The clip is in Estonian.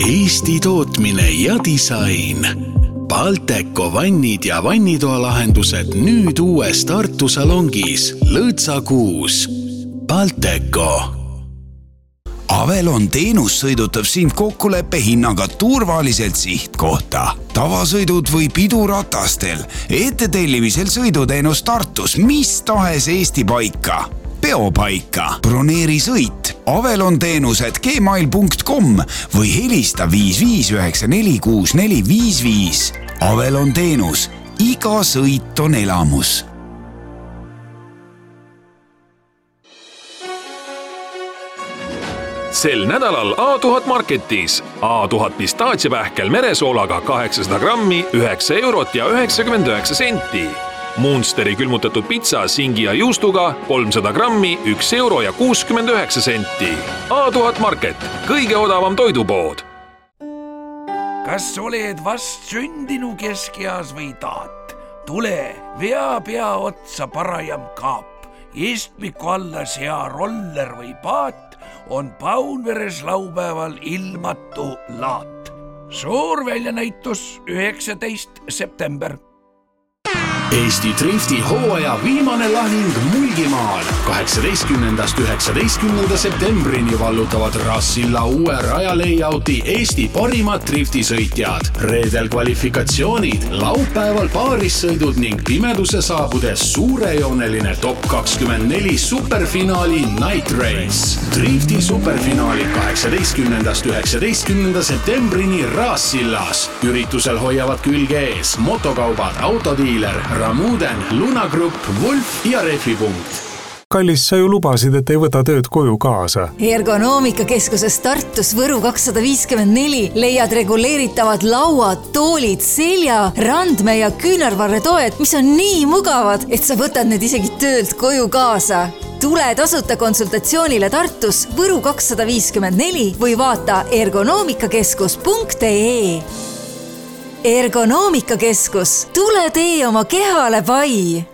Eesti tootmine ja disain. Balteco vannid ja vannitoalahendused nüüd uues Tartu salongis Lõõtsa 6. Balteco. Avelon teenus sõidutab sind kokkuleppe hinnaga turvaliselt sihtkohta. Tavasõidud või piduratastel. Ettetellimisel sõiduteenus Tartus mis tahes Eesti paika. Peopaika. Broneeri sõit. Avelon teenused gmail.com või helista 55946455. Avelon teenus. Iga sõit on elamus. Sel nädalal A1000 Marketis. A1000 pistaatsiapähkel meresoolaga 800 grammi 9 eurot ja 99 senti. Munsteri külmutatud pitsa singi ja juustuga 300 grammi 1 euro ja 69 senti. A1000 Market, kõige odavam toidupood. Kas oled vast sündinu keskeas või taat? Tule, vea pea otsa parajam kaap. Istmiku alla sea roller või paat on Paunveres laupäeval ilmatu laat. Suur väljanäitus 19. september. Eesti Drifti hooaja viimane lahing Mulgimaal. 18.–19. septembrini vallutavad Rassilla uue rajalayouti Eesti parimad driftisõitjad. Reedel kvalifikatsioonid, laupäeval paarissõidud ning pimeduse saabudes suurejooneline top 24 superfinaali Night Race. Drifti superfinaalid 18.–19. septembrini Rassillas. Üritusel hoiavad külge ees motokaubad, autodiiler, Ramuden, Luna Grupp, Wolf ja Refipunkt. Kallis, sa ju lubasid, et ei võta tööd koju kaasa. Ergonoomikakeskuses Tartus Võru 254 leiad reguleeritavad lauad, toolid, selja, randme ja küünarvarretoed, mis on nii mugavad, et sa võtad need isegi töölt koju kaasa. Tule tasuta konsultatsioonile Tartus Võru 254 või vaata ergonoomikakeskus.ee. Ergonoomikakeskus, tule tee oma kehale pai!